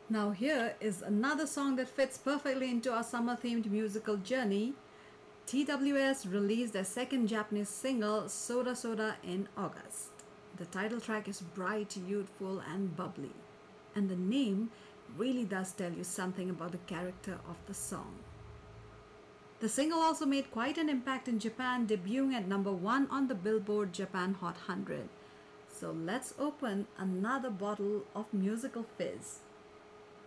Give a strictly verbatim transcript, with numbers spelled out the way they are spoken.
Now, here is another song that fits perfectly into our summer themed musical journey. T W S released their second Japanese single, Soda Soda, in August. The title track is bright, youthful, and bubbly. And the name really does tell you something about the character of the song. The single also made quite an impact in Japan, debuting at number one on the Billboard Japan Hot one hundred. So let's open another bottle of musical fizz.